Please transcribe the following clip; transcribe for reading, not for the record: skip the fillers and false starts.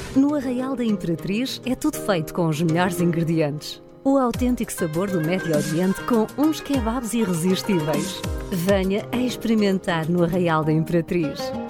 No Arraial da Imperatriz é tudo feito com os melhores ingredientes. O autêntico sabor do Médio Oriente com uns kebabs irresistíveis. Venha a experimentar no Arraial da Imperatriz.